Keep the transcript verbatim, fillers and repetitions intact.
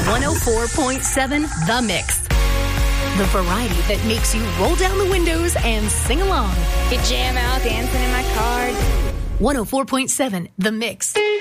one oh four point seven The Mix. The variety that makes you roll down the windows and sing along. Get jam out dancing in my car. one oh four point seven The Mix.